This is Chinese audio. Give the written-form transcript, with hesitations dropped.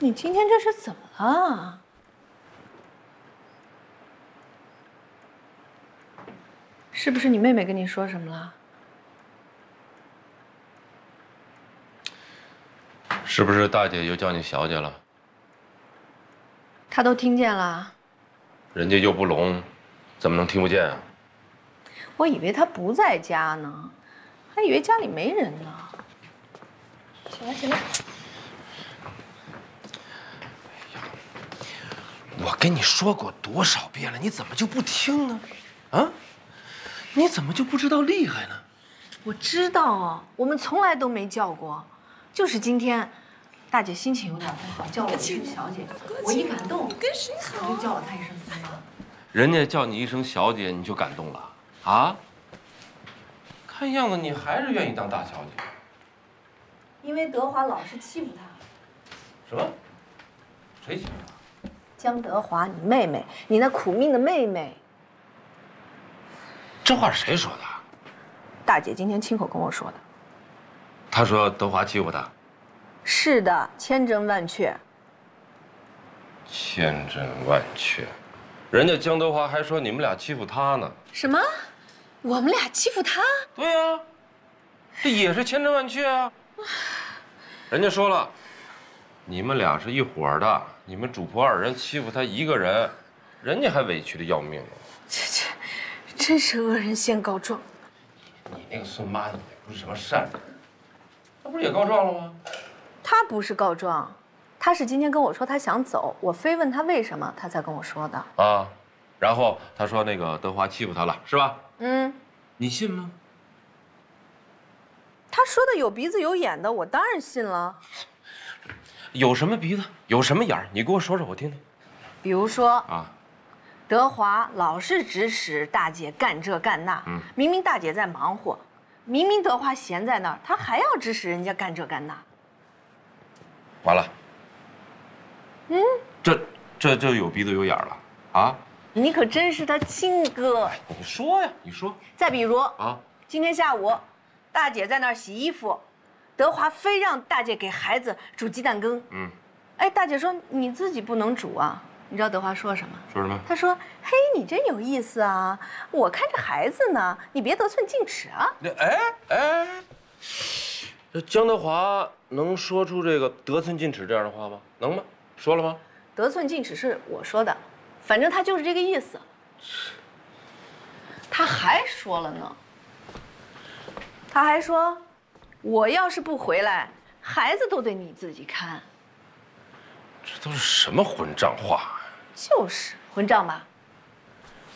你今天这是怎么了？是不是你妹妹跟你说什么了？ 是不是大姐又叫你小姐了？ 她都听见了。 人家又不聋，怎么能听不见啊？ 我以为她不在家呢，还以为家里没人呢。起来，起来。 我跟你说过多少遍了，你怎么就不听呢？啊？你怎么就不知道厉害呢？ 我知道，我们从来都没叫过，就是今天，大姐心情有点不好，叫我一声小姐，我一感动， 跟谁好？ 我就叫了她一声三妈。 人家叫你一声小姐，你就感动了啊？看样子你还是愿意当大小姐。 因为德华老是欺负她。 什么？谁欺负她？ 江德华，你妹妹，你那苦命的妹妹。 这话是谁说的？ 大姐今天亲口跟我说的。 她说德华欺负她。 是的，千真万确。 千真万确，人家江德华还说你们俩欺负他呢。 什么？我们俩欺负他？ 对呀，这也是千真万确啊。人家说了，你们俩是一伙的，你们主仆二人欺负他一个人，人家还委屈的要命呢。 这真是恶人先告状。 你那个孙妈也不是什么善人，那不是也告状了吗？ 他不是告状，他是今天跟我说他想走，我非问他为什么，他才跟我说的。 啊，然后他说那个德华欺负他了，是吧？ 嗯， 你信吗？ 他说的有鼻子有眼的，我当然信了。 有什么鼻子，有什么眼儿？你给我说说，我听听。 比如说啊， 德华老是指使大姐干这干那，明明大姐在忙活，明明德华闲在那儿，他还要指使人家干这干那。 完了。这就有鼻子有眼儿了啊！ 你可真是他亲哥。 你说呀，你说。 再比如啊， 今天下午，大姐在那儿洗衣服，德华非让大姐给孩子煮鸡蛋羹。哎，大姐说你自己不能煮啊。你知道德华说什么？ 说什么？ 他说：“嘿，你真有意思啊！我看着孩子呢，你别得寸进尺啊。” 这江德华能说出这个得寸进尺这样的话吗？能吗？说了吗？ 得寸进尺是我说的，反正他就是这个意思。他还说了呢，他还说，我要是不回来，孩子都得你自己看。 这都是什么混账话？ 就是混账吧。